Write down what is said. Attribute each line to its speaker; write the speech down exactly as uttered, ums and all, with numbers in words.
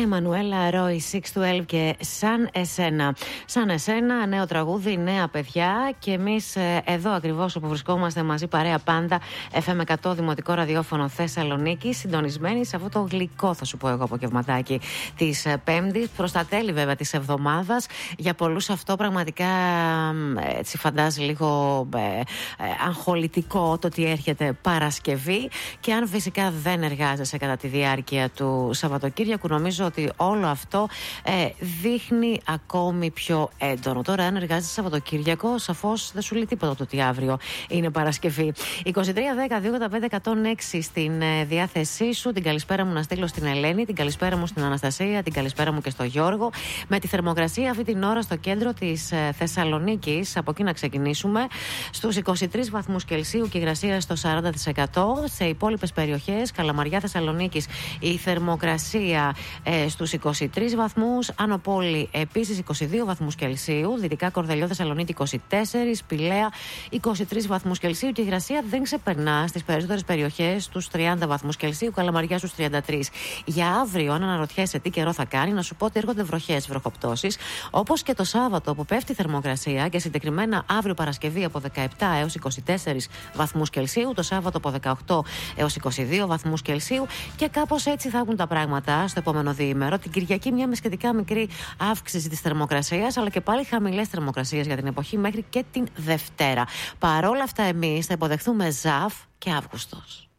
Speaker 1: Εμμανουέλα Ρόι, έξι δώδεκα και Σαν Εσένα. Σαν Εσένα, νέο τραγούδι, νέα παιδιά. Και εμείς εδώ ακριβώς όπου βρισκόμαστε μαζί, παρέα πάντα, εφ εμ εκατό Δημοτικό Ραδιόφωνο Θεσσαλονίκη, συντονισμένοι σε αυτό το γλυκό, θα σου πω εγώ, απογευματάκι της Πέμπτης, προς τα τέλη βέβαια της εβδομάδας. Για πολλούς αυτό πραγματικά έτσι φαντάζει λίγο ε, ε, αγχολητικό το ότι έρχεται Παρασκευή. Και αν φυσικά δεν εργάζεσαι κατά τη διάρκεια του Σαββατοκύριακου, νομίζω ότι όλο αυτό ε, δείχνει ακόμη πιο έντονο. Τώρα, αν εργάζεσαι Σαββατοκύριακο, σαφώς δεν σου λέει τίποτα το ότι αύριο είναι Παρασκευή. είκοσι τρία δέκα δύο ογδόντα πέντε εκατόν έξι στην ε, διάθεσή σου. Την καλησπέρα μου να στείλω στην Ελένη, την καλησπέρα μου στην Αναστασία, την καλησπέρα μου και στο Γιώργο. Με τη θερμοκρασία αυτή την ώρα στο κέντρο της ε, Θεσσαλονίκης, από εκεί να ξεκινήσουμε, στους είκοσι τρεις βαθμούς Κελσίου και υγρασία στο σαράντα τοις εκατό. Σε υπόλοιπες περιοχές, Καλαμαριά, Θεσσαλονίκης, η θερμοκρασία ε, στους είκοσι τρεις βαθμούς. Άνω Πόλη επίσης είκοσι δύο βαθμούς Κελσίου. Δυτικά Κορδελιό, Θεσσαλονίκη είκοσι τέσσερα. Πηλαία είκοσι τρεις βαθμούς Κελσίου. Και η υγρασία δεν ξεπερνά στις περισσότερες περιοχές τους τριάντα βαθμούς Κελσίου. Καλαμαριά στους τριάντα τρεις. Για αύριο, αν αναρωτιέσαι τι καιρό θα κάνει, να σου πω ότι έρχονται βροχές, βροχοπτώσεις. Όπως και το Σάββατο που πέφτει η θερμοκρασία, και συγκεκριμένα αύριο Παρασκευή από δεκαεπτά έως είκοσι τέσσερις βαθμούς Κελσίου. Το Σάββατο από δεκαοκτώ έως είκοσι δύο βαθμούς Κελσίου. Και κάπως έτσι θα έχουν τα πράγματα στο επόμενο διήμερο. Την Κυριακή μια με σχετικά μικρή αύξηση της θερμοκρασίας, αλλά και πάλι χαμηλές θερμοκρασίες για την εποχή μέχρι και την Δευτέρα. Παρόλα αυτά, εμείς θα υποδεχθούμε Ζαφ και Αύγουστος.